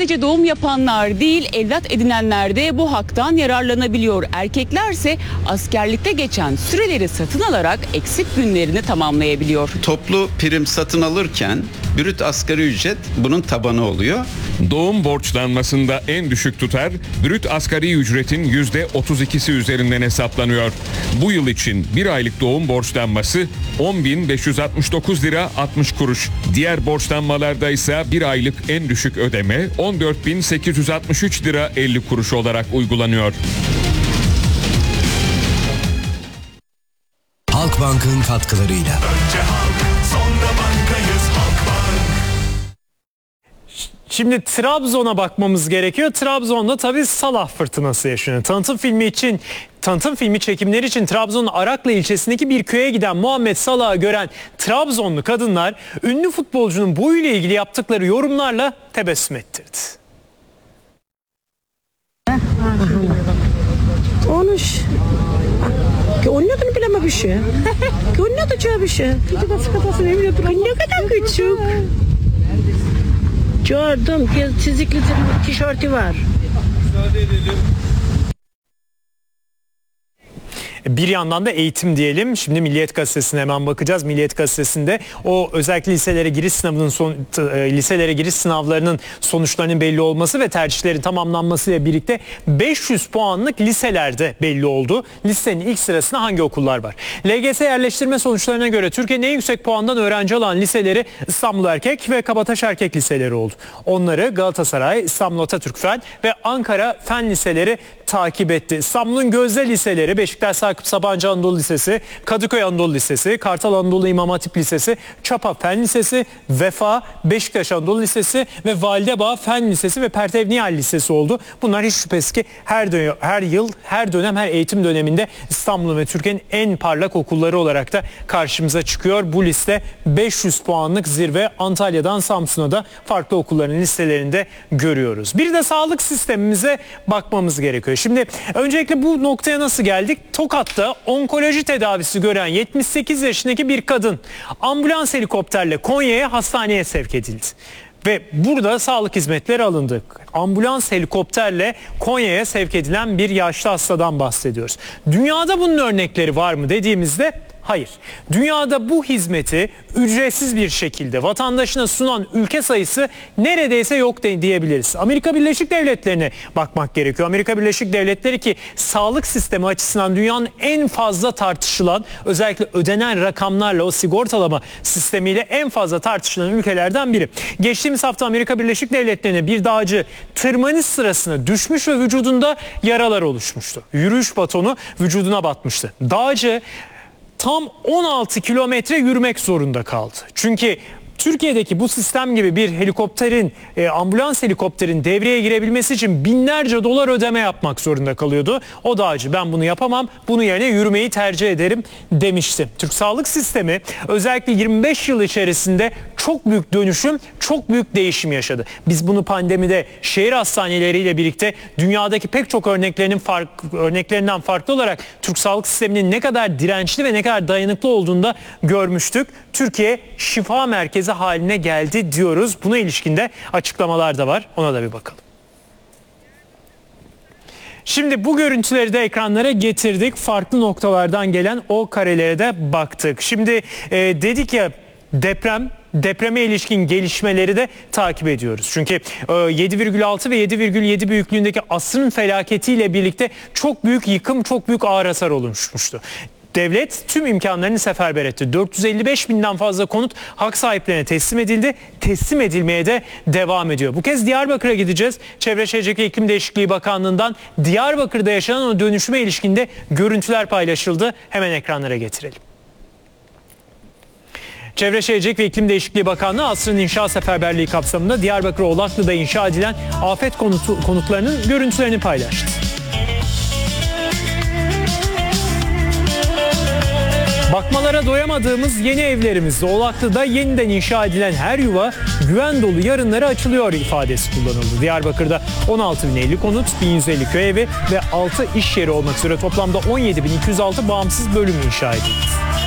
Sadece doğum yapanlar değil, evlat edinenler de bu haktan yararlanabiliyor. Erkeklerse askerlikte geçen süreleri satın alarak eksik günlerini tamamlayabiliyor. Toplu prim satın alırken brüt asgari ücret bunun tabanı oluyor. Doğum borçlanmasında en düşük tutar brüt asgari ücretin %32'si üzerinden hesaplanıyor. Bu yıl için bir aylık doğum borçlanması 10.569 lira 60 kuruş. Diğer borçlanmalarda ise bir aylık en düşük ödeme 14.863 lira 50 kuruş olarak uygulanıyor. Halkbank'ın katkılarıyla. Önce halk, sonra bankayız Halkbank. Şimdi Trabzon'a bakmamız gerekiyor. Trabzon'da tabii Salah fırtınası yaşanıyor. Tanıtım filmi çekimleri için Trabzon'un Araklı ilçesindeki bir köye giden Muhammed Salah'ı gören Trabzonlu kadınlar ünlü futbolcunun boyuyla ilgili yaptıkları yorumlarla tebessüm ettirdi. Konuş. Oynadığını bileme bir şey. Oynadacağı bir şey. Ne kadar küçük. Gördüm. Çizikli tişörtü var. Bir yandan da eğitim diyelim. Şimdi Milliyet Gazetesi'ne hemen bakacağız. Milliyet Gazetesi'nde o özellikle liselere giriş sınavlarının sonuçlarının belli olması ve tercihlerin tamamlanmasıyla birlikte 500 puanlık liselerde belli oldu. Listenin ilk sırasında hangi okullar var? LGS yerleştirme sonuçlarına göre Türkiye'nin en yüksek puandan öğrenci alan liseleri İstanbul Erkek ve Kabataş Erkek liseleri oldu. Onları Galatasaray, İstanbul Atatürk Fen ve Ankara Fen liseleri takip etti. İstanbul'un gözde liseleri Beşiktaş Sakıp Sabancı Anadolu Lisesi, Kadıköy Anadolu Lisesi, Kartal Anadolu İmam Hatip Lisesi, Çapa Fen Lisesi, Vefa, Beşiktaş Anadolu Lisesi ve Validebağ Fen Lisesi ve Pertevniyal Lisesi oldu. Bunlar hiç şüphesiz ki her yıl, her dönem, her eğitim döneminde İstanbul'un ve Türkiye'nin en parlak okulları olarak da karşımıza çıkıyor. Bu liste 500 puanlık zirve. Antalya'dan Samsun'a da farklı okulların listelerinde görüyoruz. Bir de sağlık sistemimize bakmamız gerekiyor. Şimdi öncelikle bu noktaya nasıl geldik? Tokat'ta onkoloji tedavisi gören 78 yaşındaki bir kadın ambulans helikopterle Konya'ya hastaneye sevk edildi. Ve burada sağlık hizmetleri alındı. Ambulans helikopterle Konya'ya sevk edilen bir yaşlı hastadan bahsediyoruz. Dünyada bunun örnekleri var mı dediğimizde hayır. Dünyada bu hizmeti ücretsiz bir şekilde vatandaşına sunan ülke sayısı neredeyse yok diyebiliriz. Amerika Birleşik Devletleri'ne bakmak gerekiyor. Amerika Birleşik Devletleri ki sağlık sistemi açısından dünyanın en fazla tartışılan, özellikle ödenen rakamlarla o sigortalama sistemiyle en fazla tartışılan ülkelerden biri. Geçtiğimiz hafta Amerika Birleşik Devletleri'ne bir dağcı tırmanış sırasında düşmüş ve vücudunda yaralar oluşmuştu. Yürüyüş batonu vücuduna batmıştı. Dağcı tam 16 kilometre yürümek zorunda kaldı. Çünkü Türkiye'deki bu sistem gibi bir helikopterin, ambulans helikopterin devreye girebilmesi için binlerce dolar ödeme yapmak zorunda kalıyordu. O dağcı ben bunu yapamam, bunun yerine yürümeyi tercih ederim demişti. Türk sağlık sistemi özellikle 25 yıl içerisinde çok büyük dönüşüm, çok büyük değişim yaşadı. Biz bunu pandemide şehir hastaneleriyle birlikte dünyadaki pek çok örneklerinden farklı olarak Türk sağlık sisteminin ne kadar dirençli ve ne kadar dayanıklı olduğunu da görmüştük. Türkiye şifa merkezi haline geldi diyoruz. Buna ilişkin de açıklamalar da var. Ona da bir bakalım. Şimdi bu görüntüleri de ekranlara getirdik. Farklı noktalardan gelen o karelere de baktık. Şimdi dedik ya depreme ilişkin gelişmeleri de takip ediyoruz. Çünkü 7,6 ve 7,7 büyüklüğündeki asrın felaketiyle birlikte çok büyük yıkım, çok büyük ağır hasar oluşmuştu. Devlet tüm imkanlarını seferber etti. 455 binden fazla konut hak sahiplerine teslim edildi. Teslim edilmeye de devam ediyor. Bu kez Diyarbakır'a gideceğiz. Çevre Şehircilik ve İklim Değişikliği Bakanlığı'ndan Diyarbakır'da yaşanan o dönüşüme ilişkinde görüntüler paylaşıldı. Hemen ekranlara getirelim. Çevre Şehircilik ve İklim Değişikliği Bakanlığı asrın inşa seferberliği kapsamında Diyarbakır Olaklı'da inşa edilen afet konutlarının görüntülerini paylaştı. Bakmalara doyamadığımız yeni evlerimizde Olaklı'da yeniden inşa edilen her yuva güven dolu yarınlara açılıyor ifadesi kullanıldı. Diyarbakır'da 16.050 konut, 1.150 köy evi ve 6 iş yeri olmak üzere toplamda 17.206 bağımsız bölüm inşa edildi.